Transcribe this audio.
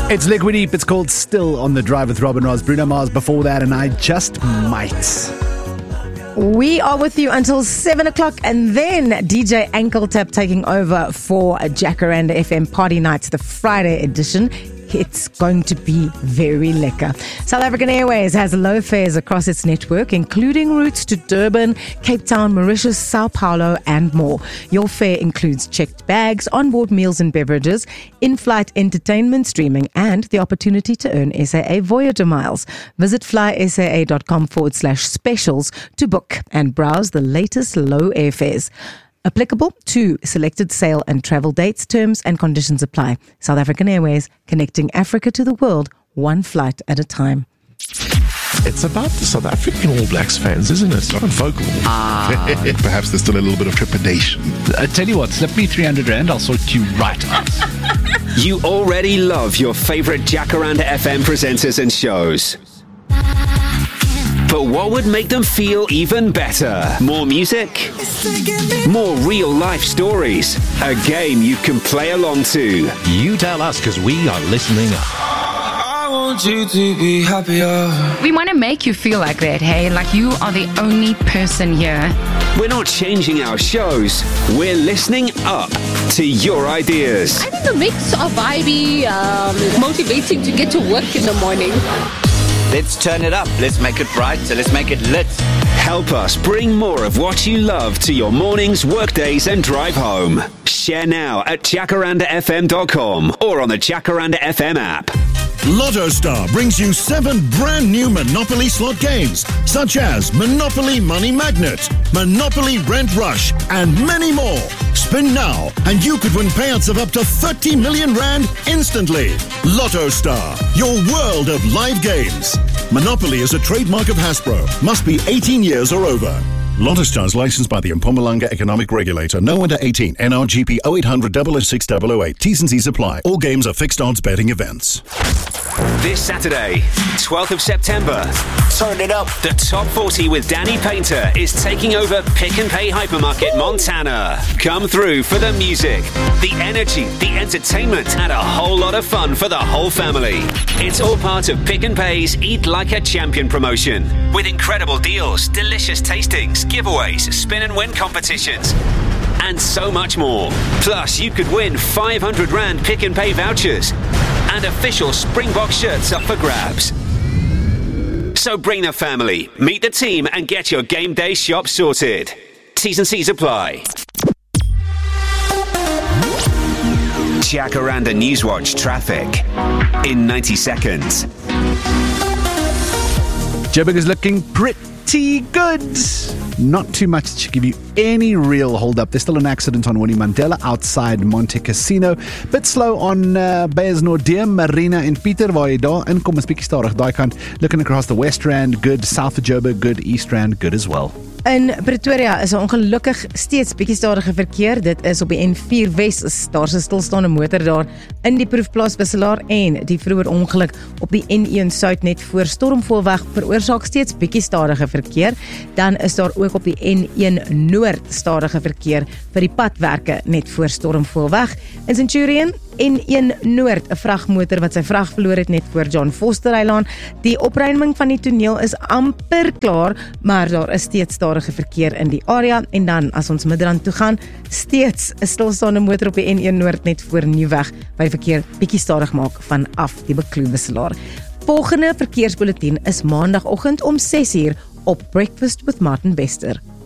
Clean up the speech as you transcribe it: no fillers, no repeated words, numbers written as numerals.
It's Liquid Deep. It's called Still on the Drive with Robin Ross. Bruno Mars before that, and I Just Might. We are with you until 7 o'clock, and then DJ Ankle Tap taking over for Jacaranda FM Party Nights, the Friday edition. It's going to be very lekker. South African Airways has low fares across its network, including routes to Durban, Cape Town, Mauritius, Sao Paulo, and more. Your fare includes checked bags, onboard meals and beverages, in-flight entertainment, streaming, and the opportunity to earn SAA Voyager miles. Visit flysaa.com/specials to book and browse the latest low airfares. Applicable to selected sale and travel dates, terms and conditions apply. South African Airways, connecting Africa to the world, one flight at a time. It's about the South African All Blacks fans, isn't it? It's not on folklore. Perhaps there's still a little bit of trepidation. I tell you what, slip me 300 Rand, I'll sort you right out. You already love your favorite Jacaranda FM presenters and shows. But what would make them feel even better? More music? More real-life stories? A game you can play along to? You tell us, because we are listening up. I want you to be happier. We want to make you feel like that, hey? Like you are the only person here. We're not changing our shows. We're listening up to your ideas. I think a mix of vibey, motivating to get to work in the morning. Let's turn it up. Let's make it bright. Let's make it lit. Help us bring more of what you love to your mornings, workdays, and drive home. Share now at jacarandafm.com or on the Jacaranda FM app. Lotto Star brings you 7 brand new Monopoly slot games, such as Monopoly Money Magnet, Monopoly Rent Rush, and many more. Spin now, and you could win payouts of up to 30 million Rand instantly. Lotto Star, your world of live games. Monopoly is a trademark of Hasbro. Must be 18 years or over. Lotto Star is licensed by the Mpumalanga Economic Regulator. No under 18. NRGP 0800 006 008. T's and C's apply. All games are fixed odds betting events. This Saturday, 12th of September, Turn it up. the Top 40 with Danny Painter is taking over Pick n Pay Hypermarket Montana. Come through for the music, the energy, the entertainment, and a whole lot of fun for the whole family. It's all part of Pick n Pay's Eat Like a Champion promotion, with incredible deals, delicious tastings, giveaways, spin and win competitions, and so much more. Plus, you could win 500 Rand Pick n Pay vouchers and official Springbok shirts up for grabs. So bring the family, meet the team, and get your game day shop sorted. T's and C's apply. Jacaranda Newswatch traffic in 90 seconds. Joburg is looking pretty good. Not too much to give you any real hold up. There's still an accident on Winnie Mandela outside Monte Casino. Bit slow on Beyers-Nordheim, Marina en Pieter, waar jy daar inkom is bietjie stadig daai kant. Looking across the West Rand, good. South of Joburg, good. East Rand, good as well. In Pretoria is ongelukkig steeds bietjie stadige verkeer. Dit is op die N4 Wes. Daar's 'n stilstaande motor daar in die Proefplaas Wisselaar, en die vroeër ongeluk op die N1 Suid net voor Stormvoelweg veroorsaak steeds bietjie stadige verkeer. Dan is daar ook op die N1 Noord stadige verkeer vir die padwerke net voor Stormvoelweg. In Centurion N1 Noord, 'n vragmotor wat sy vrag verloor het net voor John Foster Eiland. Die opruiming van die toneel is amper klaar, maar daar is steeds stadige verkeer in die area. En dan, as ons Midrand toe gaan, steeds 'n stilstaande motor op die N1 Noord net voor Nuweg, by die verkeer bietjie stadig maak vanaf die Bekloo Wisselaar. Volgende verkeersbulletin is maandagoggend om 6 uur op Breakfast with Martin Bester.